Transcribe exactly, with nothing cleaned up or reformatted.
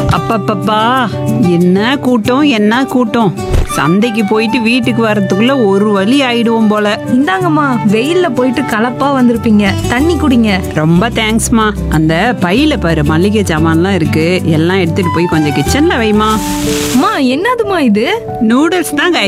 அப்பப்பப்பா, என்ன கூட்டம் என்ன கூட்டம்! சந்தைக்கு போயிட்டு வீட்டுக்கு வர்றதுக்குள்ள ஒரு வழி ஆயிடுவோம் போல. இந்தாங்கம்மா, வெயில்ல போயிட்டு கலப்பா வந்திருப்பீங்க, தண்ணி குடிங்க. ரொம்ப தேங்க்ஸ்மா. அந்த பையில பாரு, மளிகை சாமான்லாம் இருக்கு. எல்லாம் எடுத்துட்டு போய் கொஞ்சம் கிச்சன்ல வைமா. அம்மா, என்னதுமா இது? நூடுல்ஸ் தாங்க.